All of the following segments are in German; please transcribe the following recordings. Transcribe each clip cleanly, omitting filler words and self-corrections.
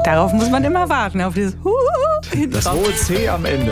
Darauf muss man immer warten, auf dieses Das hohe C am Ende.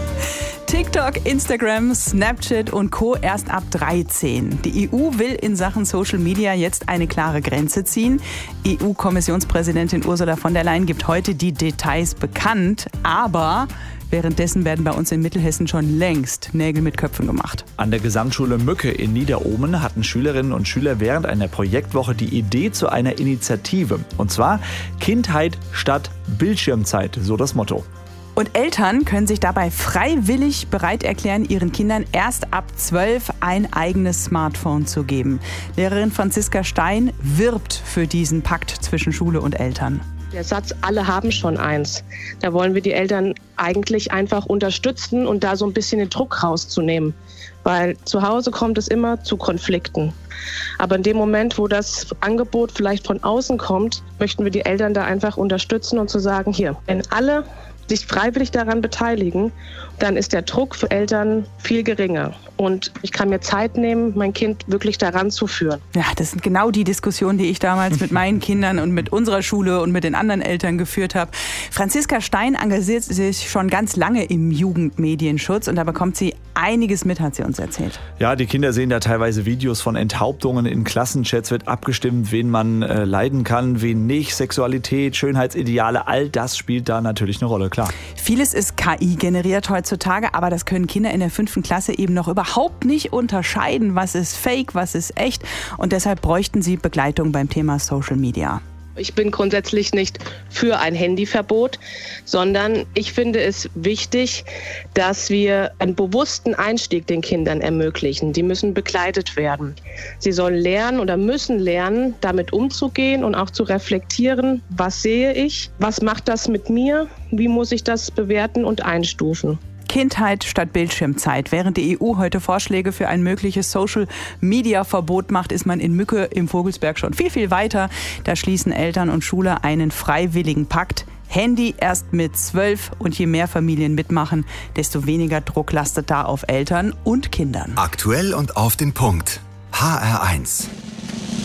TikTok, Instagram, Snapchat und Co. erst ab 13. Die EU will in Sachen Social Media jetzt eine klare Grenze ziehen. EU-Kommissionspräsidentin Ursula von der Leyen gibt heute die Details bekannt. Aber währenddessen werden bei uns in Mittelhessen schon längst Nägel mit Köpfen gemacht. An der Gesamtschule Mücke in Niederohmen hatten Schülerinnen und Schüler während einer Projektwoche die Idee zu einer Initiative. Und zwar Kindheit statt Bildschirmzeit, so das Motto. Und Eltern können sich dabei freiwillig bereit erklären, ihren Kindern erst ab 12 ein eigenes Smartphone zu geben. Lehrerin Franziska Stein wirbt für diesen Pakt zwischen Schule und Eltern. Der Satz, alle haben schon eins. Da wollen wir die Eltern eigentlich einfach unterstützen und da so ein bisschen den Druck rauszunehmen. Weil zu Hause kommt es immer zu Konflikten. Aber in dem Moment, wo das Angebot vielleicht von außen kommt, möchten wir die Eltern da einfach unterstützen und zu sagen, hier, wenn alle sich freiwillig daran beteiligen, dann ist der Druck für Eltern viel geringer. Und ich kann mir Zeit nehmen, mein Kind wirklich daran zu führen. Ja, das sind genau die Diskussionen, die ich damals mit meinen Kindern und mit unserer Schule und mit den anderen Eltern geführt habe. Franziska Stein engagiert sich schon ganz lange im Jugendmedienschutz und da bekommt sie einiges mit, hat sie uns erzählt. Ja, die Kinder sehen da teilweise Videos von Enthauptungen. In Klassenchats wird abgestimmt, wen man leiden kann, wen nicht. Sexualität, Schönheitsideale, all das spielt da natürlich eine Rolle, klar. Vieles ist KI generiert heutzutage, aber das können Kinder in der 5. Klasse eben noch überhaupt nicht unterscheiden, was ist Fake, was ist echt. Und deshalb bräuchten sie Begleitung beim Thema Social Media. Ich bin grundsätzlich nicht für ein Handyverbot, sondern ich finde es wichtig, dass wir einen bewussten Einstieg den Kindern ermöglichen. Die müssen begleitet werden. Sie sollen lernen oder müssen lernen, damit umzugehen und auch zu reflektieren, was sehe ich, was macht das mit mir, wie muss ich das bewerten und einstufen. Kindheit statt Bildschirmzeit. Während die EU heute Vorschläge für ein mögliches Social-Media-Verbot macht, ist man in Mücke im Vogelsberg schon viel, viel weiter. Da schließen Eltern und Schule einen freiwilligen Pakt. Handy erst mit 12 und je mehr Familien mitmachen, desto weniger Druck lastet da auf Eltern und Kindern. Aktuell und auf den Punkt. HR1.